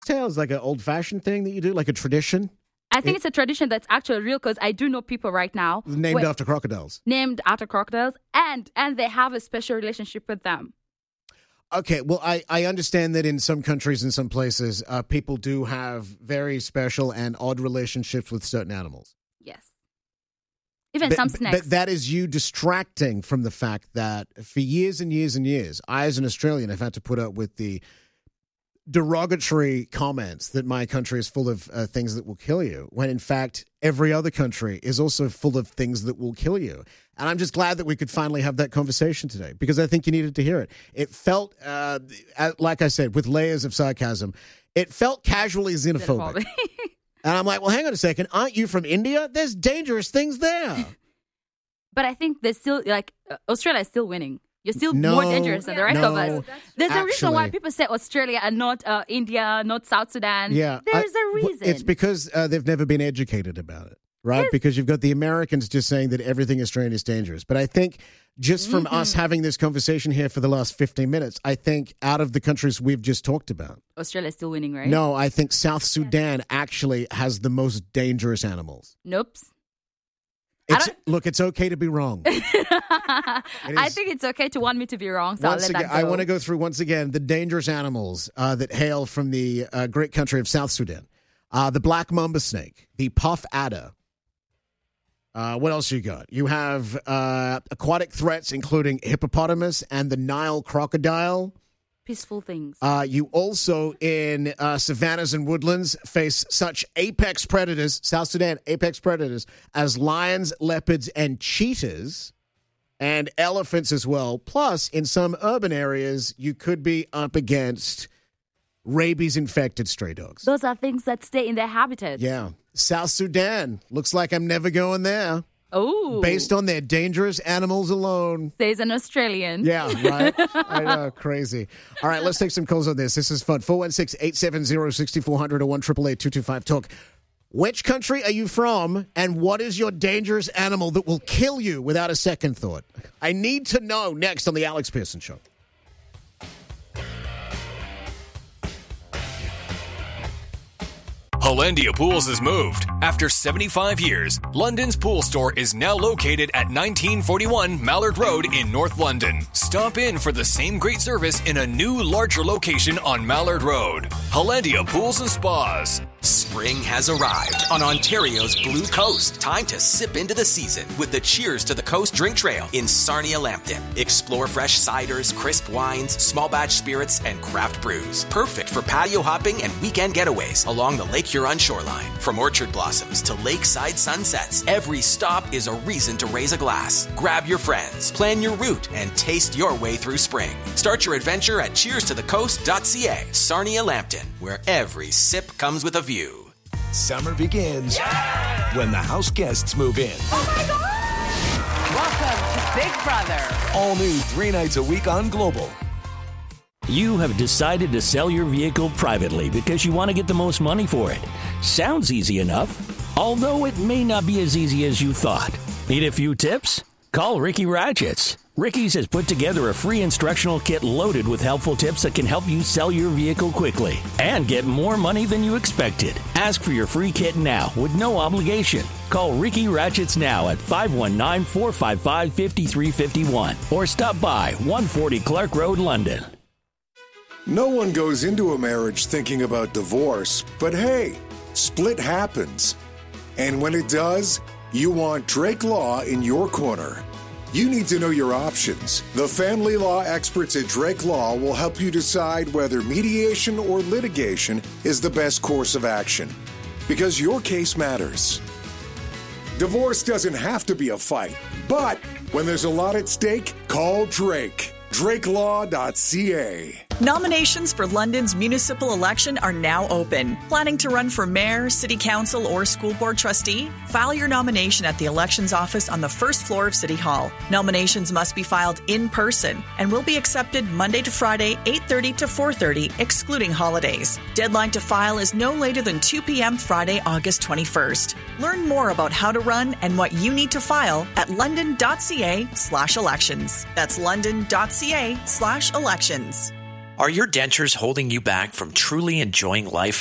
Tail is like an old-fashioned thing that you do, like a tradition. I think it's a tradition that's actually real because I do know people right now named after crocodiles. Named after crocodiles, and they have a special relationship with them. Okay, well, I understand that in some countries and some places, people do have very special and odd relationships with certain animals. Yes. Even some snakes. But that is you distracting from the fact that for years and years and years, I, as an Australian, have had to put up with the derogatory comments that my country is full of things that will kill you, when in fact every other country is also full of things that will kill you. And I'm just glad that we could finally have that conversation today, because I think you needed to hear it. It felt, like I said, with layers of sarcasm, it felt casually xenophobic. And I'm like, well, hang on a second. Aren't you from India? There's dangerous things there. But I think there's still, Australia is still winning. You're still more dangerous than the rest of us. There's a reason why people say Australia and not India, not South Sudan. Yeah. There's a reason. It's because they've never been educated about it, right? Yes. Because you've got the Americans just saying that everything Australian is dangerous. But I think just from us having this conversation here for the last 15 minutes, I think out of the countries we've just talked about, Australia's still winning, right? No, I think South Sudan actually has the most dangerous animals. Nope. Look, it's okay to be wrong. I think it's okay to want me to be wrong, so I'll let that go. I want to go through, once again, the dangerous animals that hail from the great country of South Sudan. The black mamba snake, the puff adder. What else you got? You have aquatic threats, including hippopotamus and the Nile crocodile. Peaceful things. You also, in savannas and woodlands, face such apex predators, South Sudan apex predators, as lions, leopards, and cheetahs, and elephants as well. Plus, in some urban areas, you could be up against rabies-infected stray dogs. Those are things that stay in their habitats. Yeah. South Sudan. Looks like I'm never going there. Oh. Based on their dangerous animals alone. Says an Australian. Yeah, right? I know, crazy. All right, let's take some calls on this. This is fun. 416-870-6400 or 1-888-225-TALK. Which country are you from, and what is your dangerous animal that will kill you without a second thought? I need to know next on The Alex Pearson Show. Hollandia Pools has moved. After 75 years, London's pool store is now located at 1941 Mallard Road in North London. Stop in for the same great service in a new, larger location on Mallard Road. Hollandia Pools and Spas. Spring has arrived on Ontario's Blue Coast. Time to sip into the season with the Cheers to the Coast drink trail in Sarnia Lambton. Explore fresh ciders, crisp wines, small batch spirits, and craft brews. Perfect for patio hopping and weekend getaways along the Lake Huron shoreline. From orchard blossoms to lakeside sunsets, every stop is a reason to raise a glass. Grab your friends, plan your route, and taste your way through spring. Start your adventure at cheerstothecoast.ca. Sarnia Lambton, where every sip comes with a view. Summer begins when the house guests move in. Oh my God! Welcome to Big Brother. All new 3 nights a week on Global. You have decided to sell your vehicle privately because you want to get the most money for it. Sounds easy enough, although it may not be as easy as you thought. Need a few tips? Call Ricky Ratchets. Ricky's has put together a free instructional kit loaded with helpful tips that can help you sell your vehicle quickly and get more money than you expected. Ask for your free kit now with no obligation. Call Ricky Ratchets now at 519-455-5351 or stop by 140 Clark Road, London. No one goes into a marriage thinking about divorce, but hey, split happens. And when it does, you want Drake Law in your corner. You need to know your options. The family law experts at Drake Law will help you decide whether mediation or litigation is the best course of action, because your case matters. Divorce doesn't have to be a fight, but when there's a lot at stake, call Drake. DrakeLaw.ca. Nominations for London's municipal election are now open. Planning to run for mayor, city council, or school board trustee? File your nomination at the elections office on the first floor of City Hall. Nominations must be filed in person and will be accepted Monday to Friday, 8:30 to 4:30, excluding holidays. Deadline to file is no later than 2 p.m. Friday, August 21st. Learn more about how to run and what you need to file at london.ca/elections. That's london.ca/elections. Are your dentures holding you back from truly enjoying life?